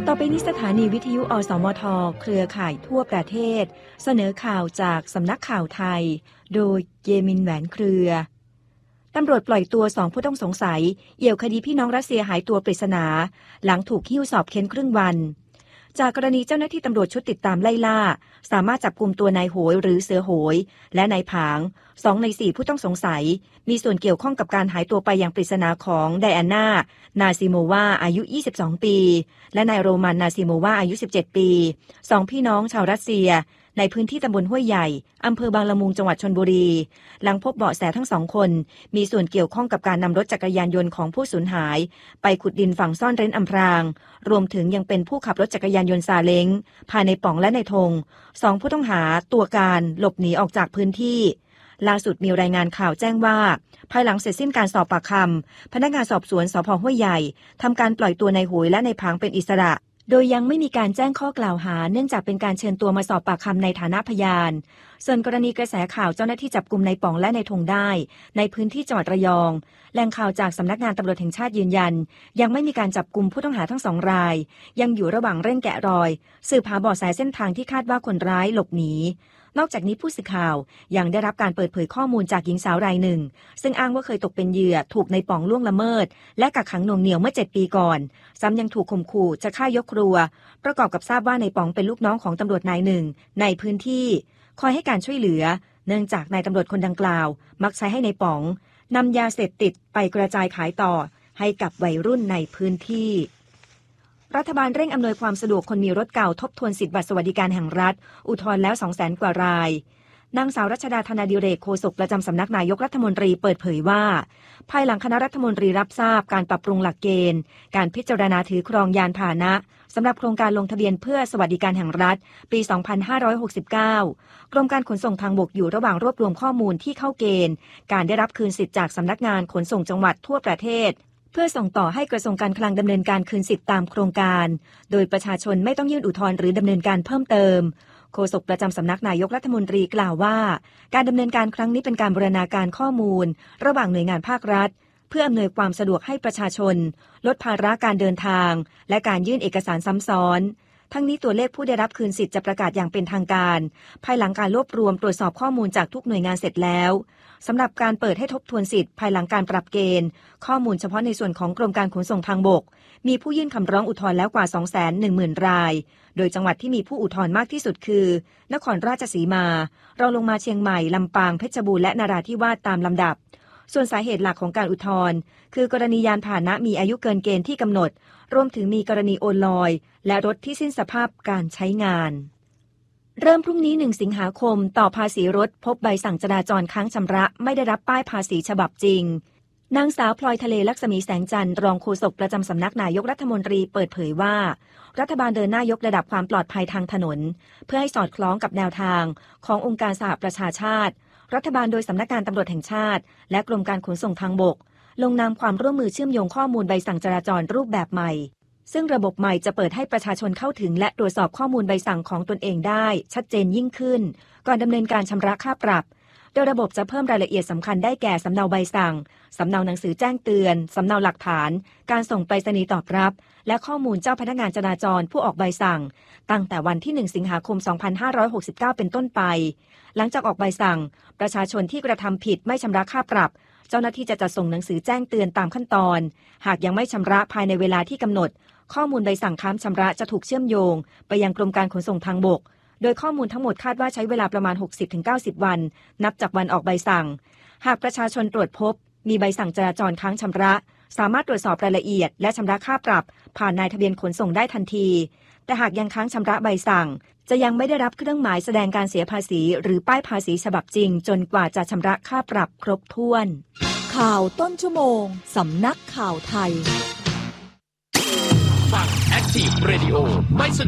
ต่อไปนี้สถานีวิทยุอสมทเครือข่ายทั่วประเทศเสนอข่าวจากสำนักข่าวไทยโดยเยมินแหวนเครือตำรวจปล่อยตัว2ผู้ต้องสงสัยเอี่ยวคดีพี่น้องรัสเซียหายตัวปริศนาหลังถูกหิ้วสอบเค้นครึ่งวันจากกรณีเจ้าหน้าที่ตำรวจชุดติดตามไล่ล่าสามารถจับกุมตัวนายโหยหรือเสือโหยและนายผาง2ใน4ผู้ต้องสงสัยมีส่วนเกี่ยวข้องกับการหายตัวไปอย่างปริศนาของไดอาน่านาซิโมวาอายุ22ปีและนายโรมันนาซิโมวาอายุ17ปี2พี่น้องชาวรัสเซียในพื้นที่ตำบลห้วยใหญ่อำเภอบางละมุงจังหวัดชลบุรีหลังพบเบาะแสทั้ง2คนมีส่วนเกี่ยวข้องกับการนำรถจักรยานยนต์ของผู้สูญหายไปขุดดินฝังซ่อนเร้นอำพรางรวมถึงยังเป็นผู้ขับรถจักรยานยนต์ซาเล้งพาในป๋องและในธง2ผู้ต้องหาตัวการหลบหนีออกจากพื้นที่ล่าสุดมีรายงานข่าวแจ้งว่าภายหลังเสร็จสิ้นการสอบปากคำพนักงานสอบสวนสภ.ห้วยใหญ่ทำการปล่อยตัวนายโหยและนายผางเป็นอิสระโดยยังไม่มีการแจ้งข้อกล่าวหาเนื่องจากเป็นการเชิญตัวมาสอบปากคำในฐานะพยานส่วนกรณีกระแสข่าวเจ้าหน้าที่จับกุมนายป๋องและนายธงได้ในพื้นที่จังหวัดระยองแหล่งข่าวจากสำนักงานตำรวจแห่งชาติยืนยันยังไม่มีการจับกุมผู้ต้องหาทั้ง2รายยังอยู่ระหว่างเร่งแกะรอยสืบหาเบาะแสเส้นทางที่คาดว่าคนร้ายหลบหนีนอกจากนี้ผู้สื่อข่าวยังได้รับการเปิดเผยข้อมูลจากหญิงสาวรายหนึ่งซึ่งอ้างว่าเคยตกเป็นเหยื่อถูกนายป๋องล่วงละเมิดและกักขังหน่วงเหนี่ยวเมื่อ7ปีก่อนซ้ำยังถูกข่มขู่จะฆ่ายกครัวประกอบกับทราบว่านายป๋องเป็นลูกน้องของตำรวจนายหนึ่งในพื้นที่คอยให้การช่วยเหลือเนื่องจากนายตำรวจคนดังกล่าวมักใช้ให้นายป๋องนำยาเสพติดไปกระจายขายต่อให้กับวัยรุ่นในพื้นที่รัฐบาลเร่งอำนวยความสะดวกคนมีรถเก่าทบทวนสิทธิบัตรสวัสดิการแห่งรัฐอุทธรณ์แล้ว 200,000 กว่ารายนางสาวรัชดาธนาดิเรกโฆษกประจำสำนักนายกรัฐมนตรีเปิดเผยว่าภายหลังคณะรัฐมนตรีรับทราบการปรับปรุงหลักเกณฑ์การพิจารณาถือครองยานพาหนะสำหรับโครงการลงทะเบียนเพื่อสวัสดิการแห่งรัฐปี 2569 กรมการขนส่งทางบกอยู่ระหว่างรวบรวมข้อมูลที่เข้าเกณฑ์การได้รับคืนสิทธิ์จากสำนักงานขนส่งจังหวัดทั่วประเทศเพื่อส่งต่อให้กระทรวงการคลังดำเนินการคืนสิทธิ์ตามโครงการโดยประชาชนไม่ต้องยื่นอุทธรณ์หรือดำเนินการเพิ่มเติมโฆษกประจำสำนักนายกรัฐมนตรีกล่าวว่าการดำเนินการครั้งนี้เป็นการบูรณาการข้อมูลระหว่างหน่วยงานภาครัฐเพื่ออำนวยความสะดวกให้ประชาชนลดภาระการเดินทางและการยื่นเอกสารซ้ำซ้อนทั้งนี้ตัวเลขผู้ได้รับคืนสิทธิ์จะประกาศอย่างเป็นทางการภายหลังการรวบรวมตรวจสอบข้อมูลจากทุกหน่วยงานเสร็จแล้วสำหรับการเปิดให้ทบทวนสิทธิ์ภายหลังการปรับเกณฑ์ข้อมูลเฉพาะในส่วนของกรมการขนส่งทางบกมีผู้ยื่นคำร้องอุทธรณ์แล้วกว่า 210,000 รายโดยจังหวัดที่มีผู้อุทธรณ์มากที่สุดคือนครราชสีมารองลงมาเชียงใหม่ลำปางเพชรบูรณ์และนราธิวาสตามลำดับส่วนสาเหตุหลักของการอุทธรณ์คือกรณียานพาหนะมีอายุเกินเกณฑ์ที่กำหนดรวมถึงมีกรณีโอนลอยและรถที่สิ้นสภาพการใช้งานเริ่มพรุ่งนี้1 สิงหาคมต่อภาษีรถพบใบสั่งจราจรค้างชำระไม่ได้รับป้ายภาษีฉบับจริงนางสาวพลอยทะเลลักษมีแสงจันทร์รองโฆษกประจำสำนักนายกรัฐมนตรีเปิดเผยว่ารัฐบาลเดินหน้ายกระดับความปลอดภัยทางถนนเพื่อให้สอดคล้องกับแนวทางขององค์การสหประชาชาติรัฐบาลโดยสำนักงานตำรวจแห่งชาติและกรมการขนส่งทางบกลงนามความร่วมมือเชื่อมโยงข้อมูลใบสั่งจราจรรูปแบบใหม่ซึ่งระบบใหม่จะเปิดให้ประชาชนเข้าถึงและตรวจสอบข้อมูลใบสั่งของตนเองได้ชัดเจนยิ่งขึ้นก่อนดำเนินการชำระค่าปรับโดยระบบจะเพิ่มรายละเอียดสำคัญได้แก่สำเนาใบสั่งสำเนาหนังสือแจ้งเตือนสำเนาหลักฐานการส่งไปรษณีย์ตอบรับและข้อมูลเจ้าพนักงานจราจรผู้ออกใบสั่งตั้งแต่วันที่1 สิงหาคม 2569 เป็นต้นไปหลังจากออกใบสั่งประชาชนที่กระทำผิดไม่ชำระค่าปรับเจ้าหน้าที่จะจัดส่งหนังสือแจ้งเตือนตามขั้นตอนหากยังไม่ชำระภายในเวลาที่กำหนดข้อมูลใบสั่งค้างชำระจะถูกเชื่อมโยงไปยังกรมการขนส่งทางบกโดยข้อมูลทั้งหมดคาดว่าใช้เวลาประมาณ 60-90 วันนับจากวันออกใบสั่งหากประชาชนตรวจพบมีใบสั่งจราจรค้างชำระสามารถตรวจสอบรายละเอียดและชำระค่าปรับผ่านนายทะเบียนขนส่งได้ทันทีแต่หากยังค้างชำระใบสั่งจะยังไม่ได้รับเครื่องหมายแสดงการเสียภาษีหรือป้ายภาษีฉบับจริงจนกว่าจะชำระค่าปรับครบถ้วนข่าวต้นชั่วโมงสำนักข่าวไทยฟัง Active Radio ไม่สะดวก